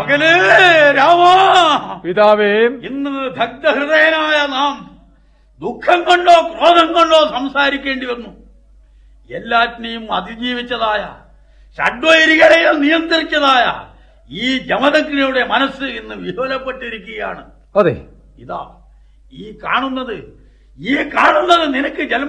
മകനേ രാമ, പിതാവേ, ഇന്ന് ദഗ്ധഹൃദയനായ നാം ദുഃഖം കൊണ്ടോ ക്രോധം കൊണ്ടോ സംസാരിക്കേണ്ടി വന്നു. എല്ലാറ്റിനെയും അതിജീവിച്ചതായ, ഷഡ്വൈരികളെയും നിയന്ത്രിച്ചതായ ഈ ജമദഗ്നിയുടെ മനസ്സ് ഇന്ന് വിഹുലപ്പെട്ടിരിക്കുകയാണ്. അതെ, ഇതാ ഈ കാണുന്നത് നിനക്ക്